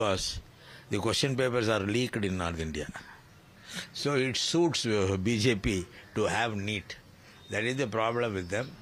Because the question papers are leaked in North India. So it suits BJP to have NEET. That is the problem with them.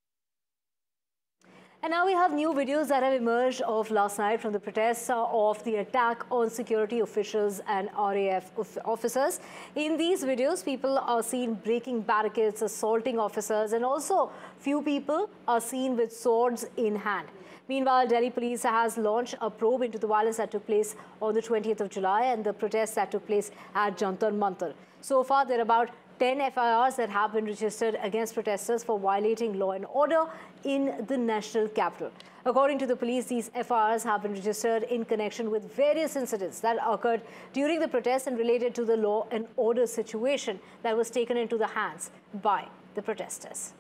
And now we have new videos that have emerged of last night from the protests of the attack on security officials and RAF officers. In these videos, people are seen breaking barricades, assaulting officers, and also few people are seen with swords in hand. Meanwhile, Delhi police has launched a probe into the violence that took place on the 20th of July and the protests that took place at Jantar Mantar. So far, there are about 10 FIRs that have been registered against protesters for violating law and order in the national capital. According to the police, these FIRs have been registered in connection with various incidents that occurred during the protests and related to the law and order situation that was taken into the hands by the protesters.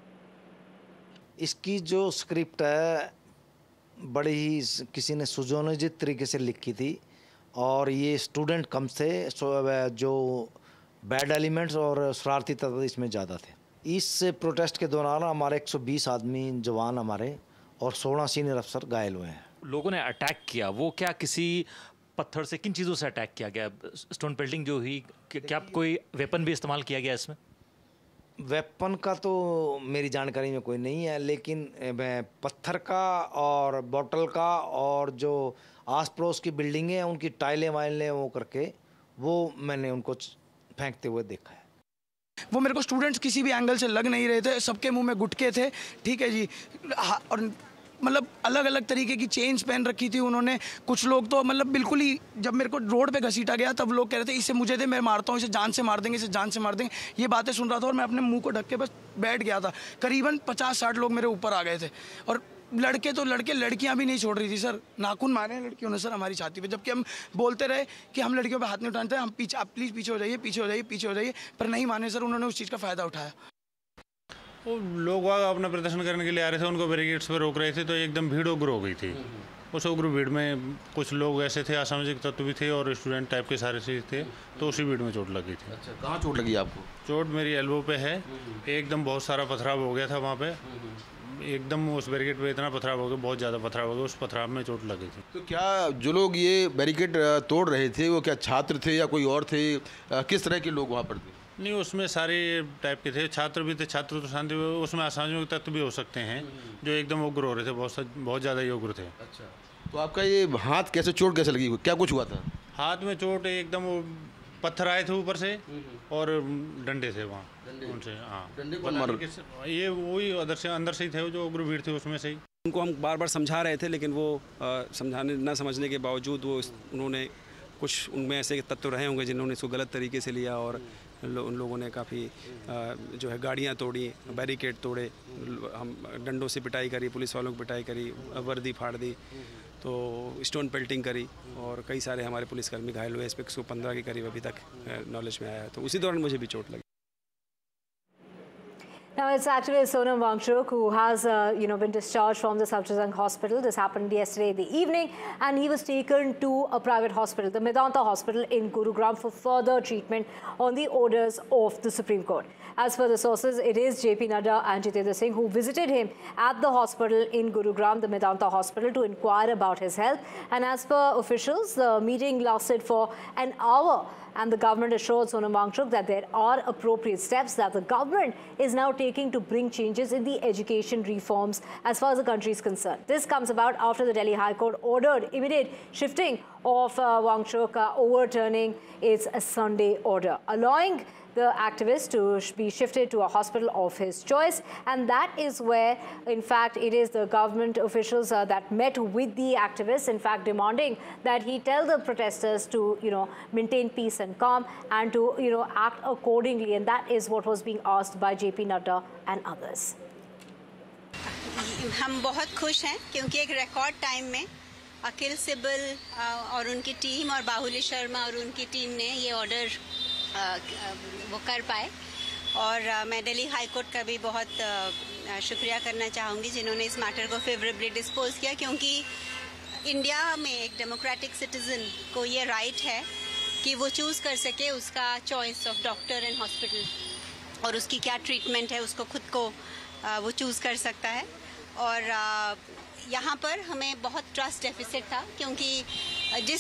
इसकी जो script है बड़ी ही किसी ने सुजोनित तरीके से लिखी थी और ये स्टूडेंट कम थे जो बैड एलिमेंट्स और शरारती तत्व इसमें ज़्यादा थे। इस प्रोटेस्ट के दौरान हमारे 120 आदमी जवान हमारे और 16 सीनियर अफसर घायल हुए हैं। लोगों ने अटैक किया, वो क्या किसी पत्थर से, किन चीज़ों से अटैक किया गया? स्टोन पेल्टिंग जो हुई, क्या कोई वेपन भी इस्तेमाल किया गया इसमें? वेपन का तो मेरी जानकारी में कोई नहीं है, लेकिन पत्थर का और बॉटल का और जो आस पड़ोस की बिल्डिंगें हैं उनकी टाइलें वाइलें वो करके वो मैंने उनको फेंकते हुए देखा है। वो मेरे को स्टूडेंट्स किसी भी एंगल से लग नहीं रहे थे, सबके मुंह में गुटके थे, ठीक है जी, और मतलब अलग अलग तरीके की चेन्स पहन रखी थी उन्होंने। कुछ लोग तो मतलब बिल्कुल ही, जब मेरे को रोड पे घसीटा गया तब लोग कह रहे थे इससे मुझे दे, मैं मारता हूँ, इसे जान से मार देंगे, इसे जान से मार देंगे। ये बातें सुन रहा था और मैं अपने मुंह को ढक के बस बैठ गया था। करीबन 50-60 लोग मेरे ऊपर आ गए थे और लड़के तो लड़के, लड़कियां भी नहीं छोड़ रही थी सर। नाखून मारे हैं लड़कियों ने सर हमारी छाती पे, जबकि हम बोलते रहे कि हम लड़कियों पे हाथ नहीं उठाते, हम पीछे, आप प्लीज़ पीछे हो जाइए, पीछे हो जाइए, पीछे हो जाइए, पर नहीं माने सर। उन्होंने उस चीज़ का फ़ायदा उठाया। वो लोग वहाँ अपना प्रदर्शन करने के लिए आ रहे थे, उनको बैरिकेड्स पर रोक रहे थे, तो एकदम भीड़ उग्र हो गई थी। उस उग्र भीड़ में कुछ लोग ऐसे थे, असामाजिक तत्व भी थे और स्टूडेंट टाइप के सारे से थे, तो उसी भीड़ में चोट लगी थी। अच्छा, कहाँ चोट लगी आपको? चोट मेरी एल्बो पे है, एकदम बहुत सारा पथराव हो गया था वहाँ पे, एकदम उस बैरिकेड पे इतना पथराव हो गया, बहुत ज़्यादा पथराव हो गया, उस पथराव में चोट लगी थी। तो क्या जो लोग ये बैरिकेड तोड़ रहे थे वो क्या छात्र थे या कोई और थे? किस तरह के लोग वहाँ पर थे? नहीं, उसमें सारे टाइप के थे, छात्र भी थे, छात्र तो शांति, उसमें असामाजिक तत्व भी हो सकते हैं जो एकदम उग्र हो रहे थे, बहुत ज़्यादा ही उग्र थे। अच्छा, तो आपका ये हाथ कैसे, चोट कैसे लगी, क्या कुछ हुआ था? हाथ में चोट एकदम, वो पत्थर आए थे ऊपर से और डंडे थे वहाँ उनसे। हाँ, डंडे कौन मार? ये वही अंदर से ही थे जो उग्र भीड़ थे उसमें से ही। उनको हम बार बार समझा रहे थे, लेकिन वो समझाने न समझने के बावजूद वो उन्होंने कुछ, उनमें ऐसे तत्व रहे होंगे जिन्होंने इसको गलत तरीके से लिया और उन लोगों ने काफ़ी जो है गाड़ियाँ तोड़ी, बैरिकेड तोड़े, हम डंडों से पिटाई करी, पुलिस वालों की पिटाई करी, वर्दी फाड़ दी, तो स्टोन पेल्टिंग करी और कई सारे हमारे पुलिसकर्मी घायल हुए। इस पर 115 के करीब अभी तक नॉलेज में आया है, तो उसी दौरान मुझे भी चोट लगी। Now, it's activist Sonam Wangchuk who has, been discharged from the Safdarjung Hospital. This happened yesterday in the evening, and he was taken to a private hospital, the Medanta Hospital in Gurugram, for further treatment on the orders of the Supreme Court. As per the sources, it is JP Nadda and Jitendra Singh who visited him at the hospital in Gurugram, the Medanta Hospital, to inquire about his health. And as per officials, the meeting lasted for an hour. And the government assured Sonam Wangchuk that there are appropriate steps that the government is now taking to bring changes in the education reforms as far as the country is concerned. This comes about after the Delhi High Court ordered immediate shifting of Wangchuk, overturning its Sunday order, allowing the activist to be shifted to a hospital of his choice. And that is where, in fact, it is the government officials that met with the activists, in fact, demanding that he tell the protesters to, maintain peace and calm and to, act accordingly. And that is what was being asked by JP Nadda and others. हम बहुत खुश हैं क्योंकि एक record time में अखिल सिब्बल और उनकी team और बाहुली शर्मा और उनकी टीम ने ये ऑर्डर वो कर पाए। और मैं दिल्ली हाई कोर्ट का भी बहुत शुक्रिया करना चाहूँगी जिन्होंने इस मैटर को फेवरेबली डिस्पोज किया, क्योंकि इंडिया में एक डेमोक्रेटिक सिटीज़न को ये राइट है कि वो चूज़ कर सके उसका choice of doctor and hospital, और उसकी क्या ट्रीटमेंट है उसको खुद को वो चूज़ कर सकता है। और यहाँ पर हमें बहुत ट्रस्ट डेफिसिट था, क्योंकि जिस